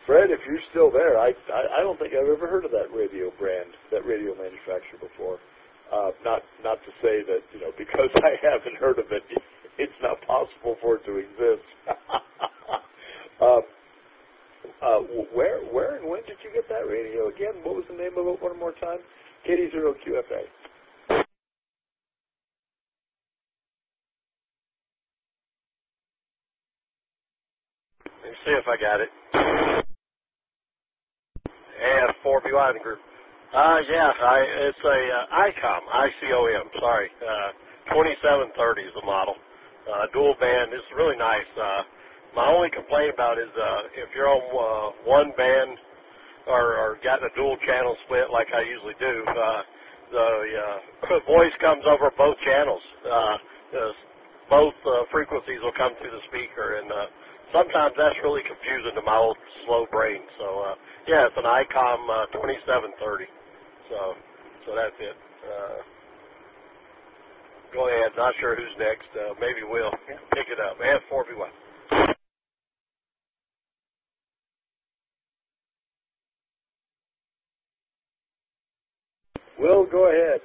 Fred, if you're still there, I don't think I've ever heard of that radio brand, that radio manufacturer before. Not to say that, because I haven't heard of it, it's not possible for it to exist. Where and when did you get that radio again? What was the name of it one more time? KD0QFA. Let me see if I got it. AF4BY group. It's a ICOM, ICOM, sorry. 2730 is the model. Dual band. It's really nice. My only complaint about is if you're on one band or got a dual channel split like I usually do, the voice comes over both channels. Both frequencies will come through the speaker, and sometimes that's really confusing to my old slow brain. So, it's an ICOM 2730. So that's it. Go ahead. Not sure who's next. Maybe Will. Pick it up. AF4BY. Will, go ahead.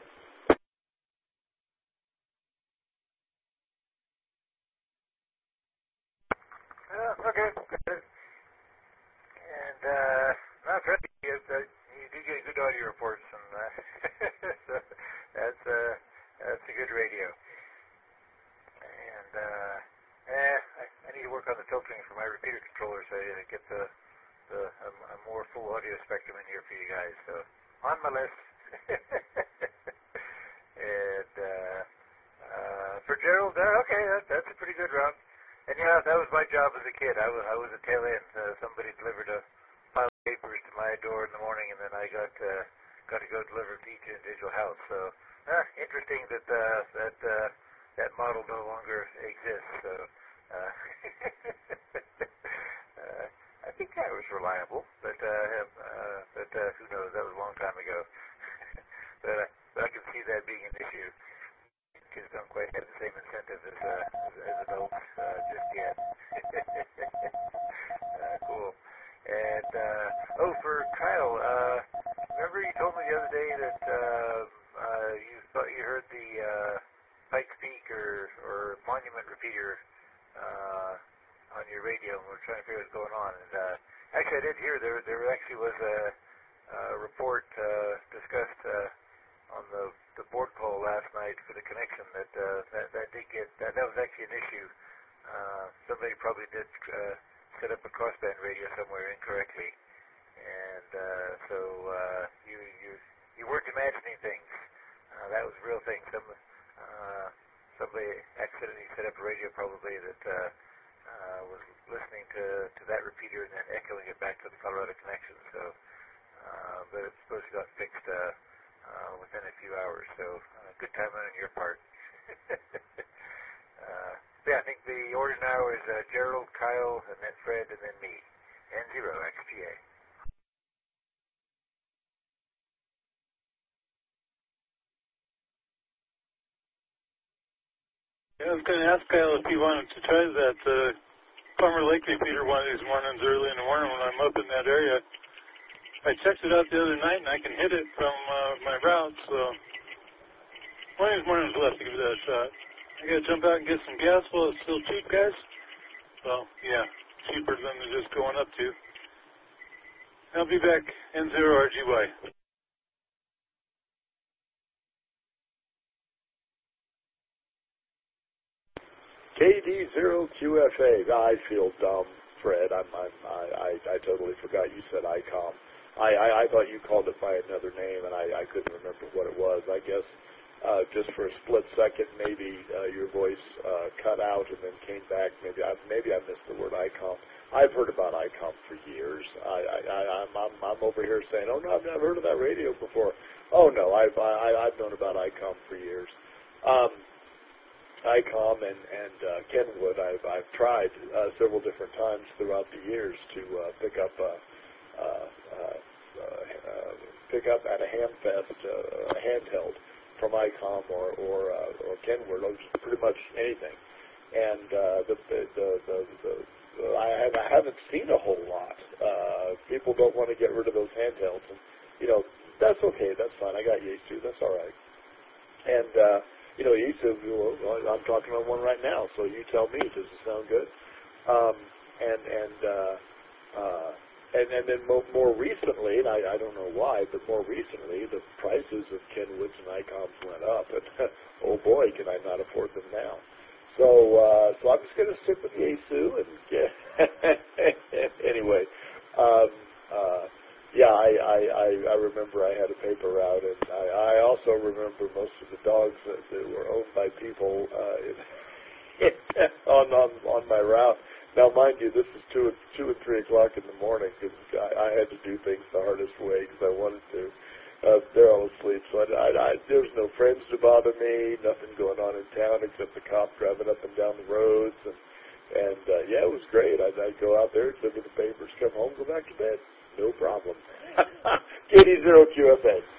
Okay. And that's right. You do get good audio reports, and so that's a good radio. And I need to work on the filtering for my repeater controller so I get a more full audio spectrum in here for you guys. So on my list. And for Gerald there, okay, that's a pretty good route. And that was my job as a kid. I was a tail end. Somebody delivered a pile of papers to my door in the morning, and then I got to go deliver to each individual house. So interesting that model no longer exists. So I think that was reliable, but who knows? That was a long time ago. But I can see that being an issue. Kids don't quite have the same incentive as adults just yet. Cool. And for Kyle, remember you told me the other day that you thought you heard the Pikes Peak or Monument repeater on your radio, and we're trying to figure out what's going on. And actually, I did hear there actually was a report discussed on the board call last night for the connection that did get that was actually an issue. Somebody probably did set up a crossband radio somewhere incorrectly, and so you weren't imagining things. That was a real thing. Somebody accidentally set up a radio probably that was listening to that repeater and then echoing it back to the Colorado connection. So, but it's supposed to got fixed within a few hours. So, good timing on your part. I think the order now is Gerald, Kyle, and then Fred, and then me. N0 XPA. I was going to ask Kyle if he wanted to try that Palmer Lake repeater one of these mornings early in the morning when I'm up in that area. I checked it out the other night, and I can hit it from my route, so one of these mornings we'll have to give that a shot. I got to jump out and get some gas while it's still cheap, guys. Well, yeah, cheaper than they're just going up to. I'll be back, N0RGY. KD0QFA. I feel dumb, Fred. I totally forgot you said ICOM. I thought you called it by another name, and I couldn't remember what it was. I guess just for a split second, maybe your voice cut out and then came back. Maybe I missed the word ICOM. I've heard about ICOM for years. I'm over here saying, oh no, I've never heard of that radio before. Oh no, I've known about ICOM for years. ICOM and Kenwood, I've tried several different times throughout the years to pick up at a Hamfest a handheld from ICOM or Kenwood, or just pretty much anything. And the I haven't seen a whole lot. People don't want to get rid of those handhelds, and that's okay. That's fine. I got Yaesu. That's all right. And Yaesu. Well, I'm talking on one right now, so you tell me. Does it sound good? And then more recently, and I don't know why, but more recently, the prices of Kenwoods and ICOMs went up, and oh boy, can I not afford them now. So I'm just going to stick with Yaesu, and anyway, I remember I had a paper route, and I also remember most of the dogs that were owned by people on my route. Now, mind you, this is 2 and 3 o'clock in the morning, because I had to do things the hardest way because I wanted to. They're all asleep, so there was no friends to bother me, nothing going on in town except the cop driving up and down the roads, and it was great. I'd go out there, deliver the papers, come home, go back to bed, no problem. KD0QFA.